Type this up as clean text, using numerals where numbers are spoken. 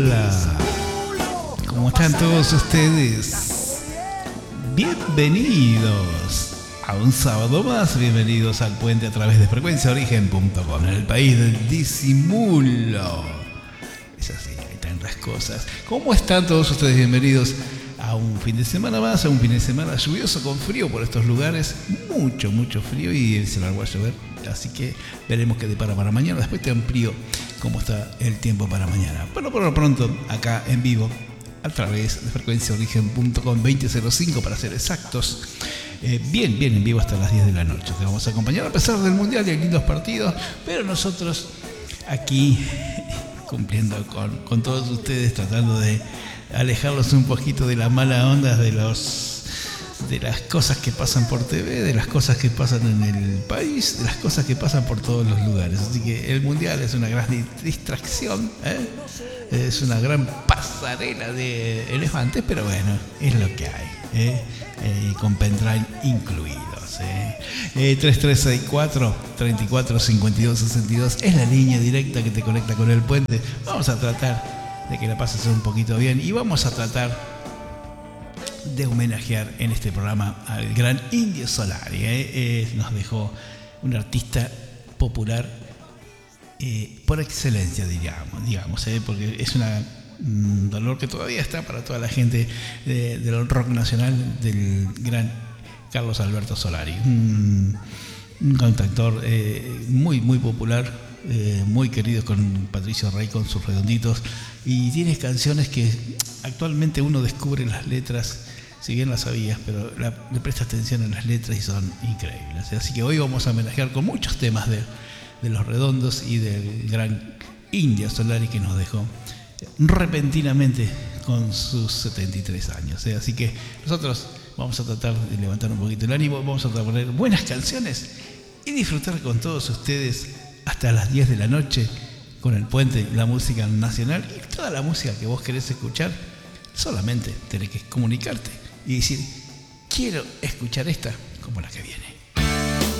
Hola, ¿cómo están todos ustedes? Bienvenidos a un sábado más, bienvenidos al puente a través de frecuenciaorigen.com, en el país del disimulo. Es así, hay tantas cosas. ¿Cómo están todos ustedes? Bienvenidos a un fin de semana más, a un fin de semana lluvioso con frío por estos lugares, mucho frío y se largó a llover, así que veremos qué depara para mañana. Después te amplío cómo está el tiempo para mañana. Bueno, por lo pronto, acá en vivo, a través de frecuenciaorigen.com 2005 para ser exactos, bien en vivo hasta las 10 de la noche. Te vamos a acompañar a pesar del mundial y hay lindos partidos, pero nosotros aquí cumpliendo con todos ustedes, tratando de alejarlos un poquito de la mala onda de las cosas que pasan por TV, de las cosas que pasan en el país, de las cosas que pasan por todos los lugares. Así que el mundial es una gran distracción, es una gran pasarela de elefantes, pero bueno, es lo que hay, con pendrive incluidos. 3364 34 52 62 es la línea directa que te conecta con el puente. Vamos a tratar de que la pases un poquito bien y vamos a tratar de homenajear en este programa al gran Indio Solari. Nos dejó un artista popular por excelencia, digamos, porque es un dolor que todavía está para toda la gente del rock nacional, del gran Carlos Alberto Solari, un cantautor muy popular, muy querido con Patricio Rey, con sus Redonditos, y tienes canciones que actualmente uno descubre las letras, si bien las sabías, pero le prestas atención a las letras y son increíbles. Así que hoy vamos a homenajear con muchos temas de los Redondos y del gran Indio Solari, que nos dejó repentinamente con sus 73 años. Así que nosotros vamos a tratar de levantar un poquito el ánimo, vamos a poner buenas canciones y disfrutar con todos ustedes hasta las 10 de la noche con el puente, la música nacional y toda la música que vos querés escuchar. Solamente tenés que comunicarte y decir: quiero escuchar esta como la que viene.